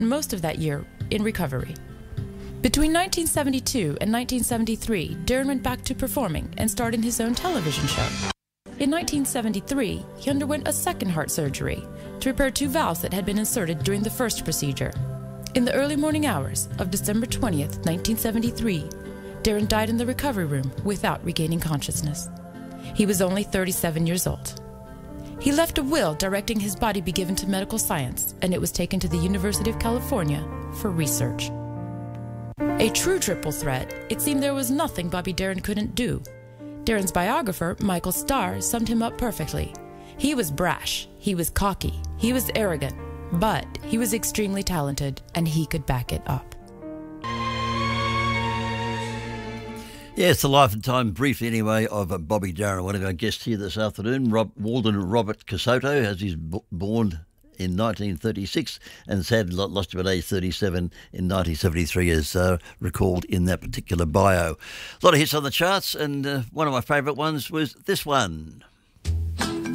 most of that year in recovery. Between 1972 and 1973, Darren went back to performing and starred in his own television show. In 1973, he underwent a second heart surgery to repair 2 valves that had been inserted during the first procedure. In the early morning hours of December 20th, 1973, Darren died in the recovery room without regaining consciousness. He was only 37 years old. He left a will directing his body be given to medical science, and it was taken to the University of California for research. A true triple threat, it seemed there was nothing Bobby Darin couldn't do. Darren's biographer, Michael Starr, summed him up perfectly. He was brash, he was cocky, he was arrogant, but he was extremely talented, and he could back it up. Yes, the life and time, briefly anyway, of Bobby Darin. One of our guests here this afternoon, Walden Robert Casoto, as he's born in 1936 and sadly lost him at age 37 in 1973, as recalled in that particular bio. A lot of hits on the charts, and one of my favourite ones was this one.